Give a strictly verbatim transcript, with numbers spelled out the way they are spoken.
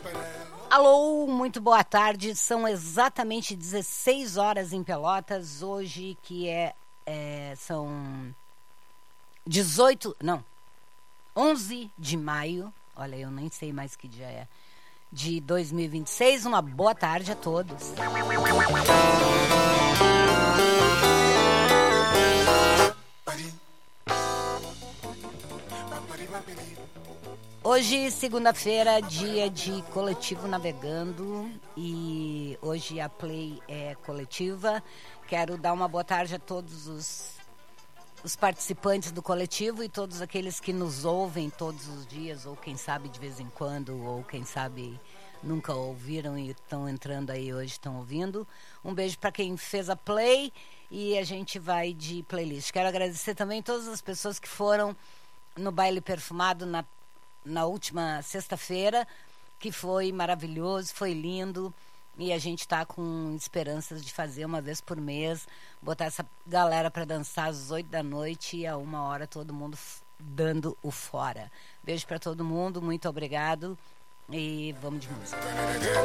Alô, muito boa tarde. São exatamente dezesseis horas em Pelotas. Hoje que é, é são dezoito, não, onze de maio. Olha, eu nem sei mais que dia é. De dois mil e vinte e seis. Uma boa tarde a todos. Hoje, segunda-feira, dia de Coletivo Navegando, e hoje a Play é coletiva. Quero dar uma boa tarde a todos os, os participantes do coletivo e todos aqueles que nos ouvem todos os dias, ou quem sabe de vez em quando, ou quem sabe nunca ouviram e estão entrando aí hoje, estão ouvindo. Um beijo para quem fez a Play e a gente vai de playlist. Quero agradecer também todas as pessoas que foram no baile perfumado na na última sexta-feira, que foi maravilhoso, foi lindo, e a gente está com esperanças de fazer uma vez por mês, botar essa galera para dançar às oito da noite e a uma hora todo mundo f- dando o fora. Beijo para todo mundo, muito obrigado e vamos de música.